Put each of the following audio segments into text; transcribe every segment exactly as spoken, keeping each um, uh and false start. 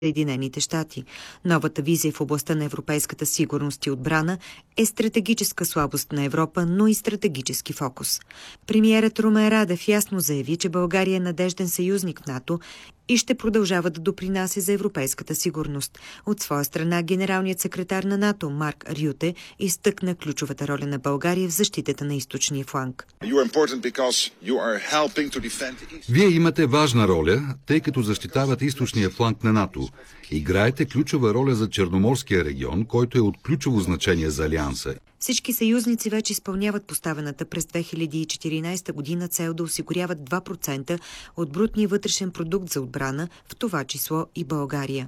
Съединените щати. Новата визия в областта на европейската сигурност и отбрана е стратегическа слабост на Европа, но и стратегически фокус. Премиерът Румен Радев ясно заяви, че България е надежден съюзник в НАТО и ще продължава да допринася за европейската сигурност. От своя страна, генералният секретар на НАТО Марк Рюте изтъкна ключовата роля на България в защитата на източния фланг. Вие имате важна роля, тъй като защитавате източния фланг на НАТО. Играете ключова роля за Черноморския регион, който е от ключово значение за Алианса. Всички съюзници вече изпълняват поставената през две хиляди и четиринадесета година цел да осигуряват два процента от брутния вътрешен продукт за отбрана, в това число и България.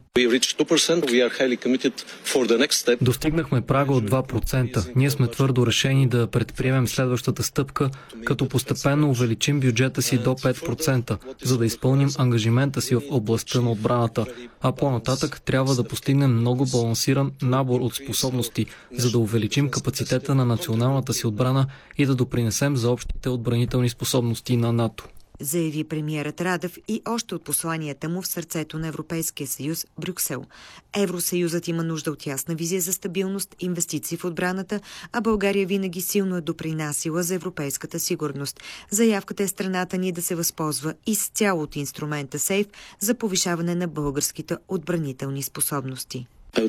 Достигнахме прага от два процента. Ние сме твърдо решени да предприемем следващата стъпка, като постепенно увеличим бюджета си до пет процента, за да изпълним ангажимента си в областта на отбраната. А по-нататък трябва да постигнем много балансиран набор от способности, за да увеличим капацитета на националната си отбрана и да допринесем за общите отбранителни способности на НАТО. Заяви премиерът Радев и още от посланията му в сърцето на Европейския съюз – Брюксел. Евросъюзът има нужда от ясна визия за стабилност, инвестиции в отбраната, а България винаги силно е допринасила за европейската сигурност. Заявката е страната ни да се възползва изцяло от инструмента СЕЙФ за повишаване на българските отбранителни способности.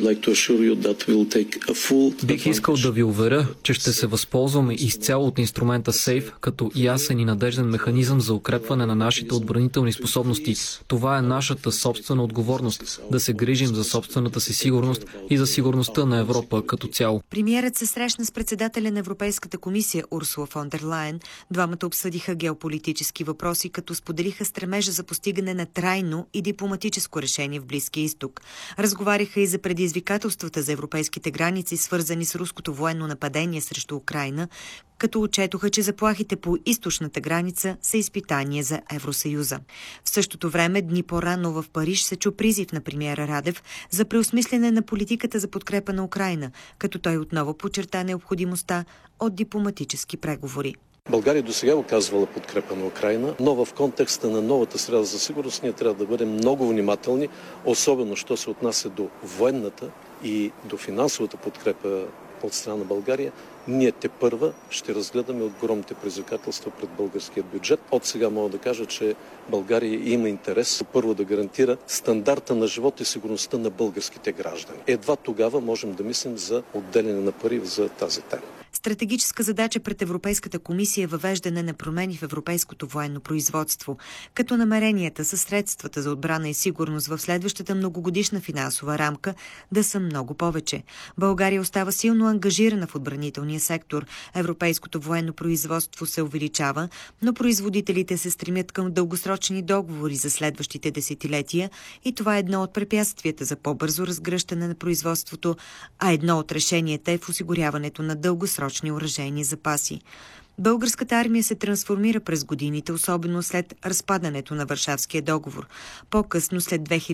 Бих искал да ви уверя, че ще се възползваме изцяло от инструмента СЕЙФ като ясен и надежден механизъм за укрепване на нашите отбранителни способности. Това е нашата собствена отговорност – да се грижим за собствената си сигурност и за сигурността на Европа като цяло. Премиерът се срещна с председателя на Европейската комисия Урсула фон дер Лайен. Двамата обсъдиха геополитически въпроси, като споделиха стремежа за постигане на трайно и дипломатическо решение в Близкия изток. Разговаряха и за предизвикателствата за европейските граници, свързани с руското военно нападение срещу Украйна, като отчетоха, че заплахите по източната граница са изпитание за Евросъюза. В същото време, дни по-рано в Париж се чу призив на премиера Радев за преосмислене на политиката за подкрепа на Украйна, като той отново подчерта необходимостта от дипломатически преговори. България досега оказвала подкрепа на Украйна, но в контекста на новата среда за сигурност ние трябва да бъдем много внимателни, особено що се отнася до военната и до финансовата подкрепа от страна на България. Ние тепърва ще разгледаме огромните предизвикателства пред българския бюджет. От сега мога да кажа, че България има интерес първо да гарантира стандарта на живот и сигурността на българските граждани. Едва тогава можем да мислим за отделяне на пари за тази тема. Стратегическа задача пред Европейската комисия е въвеждане на промени в европейското военно производство, като намеренията със средствата за отбрана и сигурност в следващата многогодишна финансова рамка да са много повече. България остава силно ангажирана в отбранителния сектор. Европейското военно производство се увеличава, но производителите се стремят към дългосрочни договори за следващите десетилетия и това е едно от препятствията за по-бързо разгръщане на производството, а едно от решенията е в осигуряването на дългосрочни оръжейни запаси. Българската армия се трансформира през годините, особено след разпадането на Варшавския договор. По-късно, след две хиляди